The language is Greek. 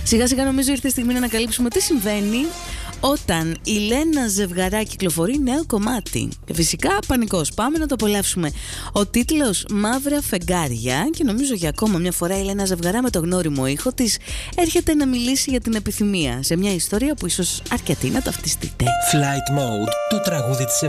Σιγά σιγά νομίζω ήρθε η στιγμή να ανακαλύψουμε τι συμβαίνει όταν η Λένα Ζευγαρά κυκλοφορεί νέο κομμάτι. Και φυσικά πανικός. Πάμε να το απολαύσουμε. Ο τίτλος Μαύρα Φεγγάρια. Και νομίζω για ακόμα μια φορά η Λένα Ζευγαρά με το γνώριμο ήχο της έρχεται να μιλήσει για την επιθυμία. Σε μια ιστορία που ίσως αρκετοί να ταυτιστείτε. Flight Mode, το τραγούδι της